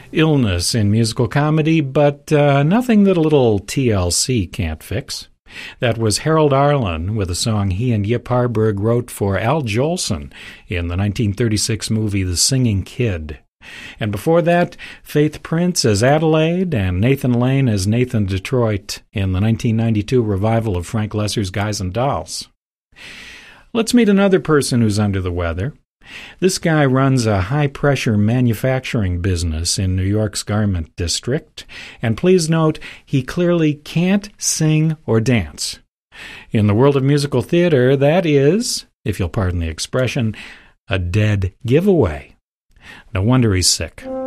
illness in musical comedy, but nothing that a little TLC can't fix. That was Harold Arlen with a song he and Yip Harburg wrote for Al Jolson in the 1936 movie The Singing Kid. And before that, Faith Prince as Adelaide and Nathan Lane as Nathan Detroit in the 1992 revival of Frank Loesser's Guys and Dolls. Let's meet another person who's under the weather. This guy runs a high-pressure manufacturing business in New York's Garment District, and please note, he clearly can't sing or dance. In the world of musical theater, that is, if you'll pardon the expression, a dead giveaway. No wonder he's sick.